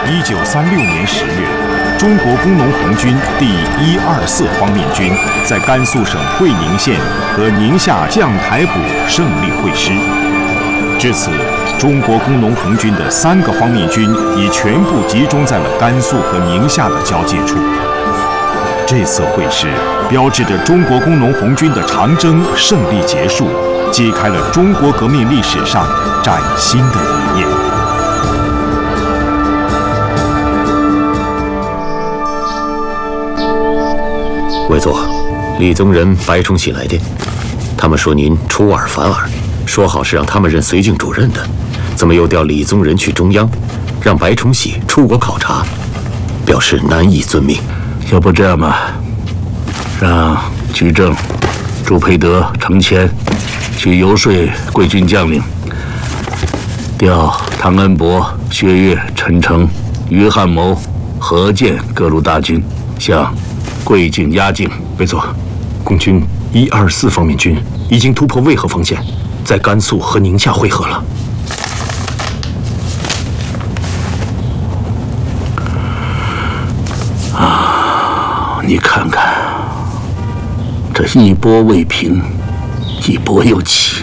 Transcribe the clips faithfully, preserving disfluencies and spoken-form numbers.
一九三六年十月，中国工农红军第一二四方面军在甘肃省会宁县和宁夏将台堡胜利会师。至此，中国工农红军的三个方面军已全部集中在了甘肃和宁夏的交界处。这次会师标志着中国工农红军的长征胜利结束，揭开了中国革命历史上崭新的一页。 委座，李宗仁、白崇禧来电，他们说您出尔反尔，说好是让他们任绥靖主任的，怎么又调李宗仁去中央，让白崇禧出国考察，表示难以遵命。 要不这样吧，让居正、朱培德、程谦去游说贵军将领，调汤恩伯、薛岳、陈诚、于汉谋、何健各路大军向贵境压境。 委座，共军一二四方面军已经突破渭河防线，在甘肃和宁夏会合了。 啊，你看看，这一波未平，一波又起。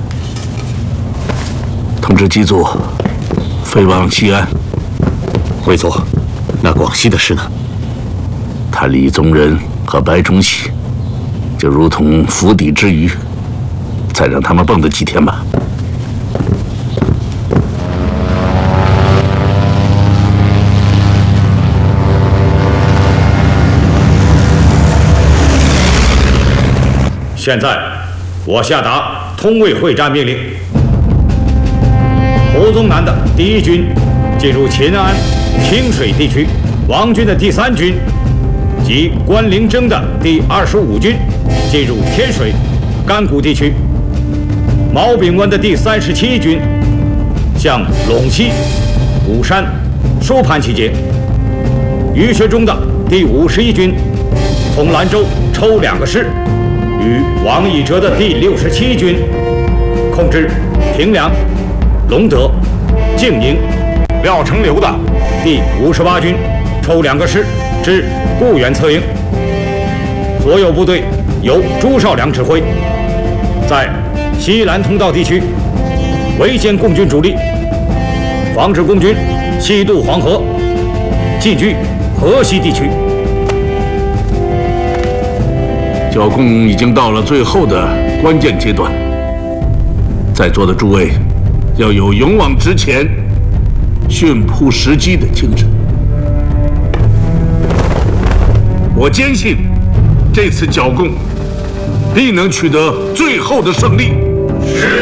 通知机组，飞往西安。 委座，那广西的事呢？ 他李宗仁和白崇禧，就如同釜底之鱼，再让他们蹦跶几天吧。 现在，我下达通渭会战命令：胡宗南的第一军进入秦安、清水地区，王军的第三军及关凌征的第二十五军进入天水、甘谷地区，毛炳文的第三十七军向陇西、武山、收盘集结。于学忠的第五十一军从兰州抽两个师，与王以哲的第六十七军控制平凉、隆德、静宁。廖成流的第五十八军抽两个师至固原策应。所有部队由朱绍良指挥，在西兰通道地区围歼共军主力，防止共军西渡黄河，进据河西地区。 剿共已经到了最后的关键阶段，在座的诸位要有勇往直前、迅扑时机的精神。我坚信，这次剿共必能取得最后的胜利。是。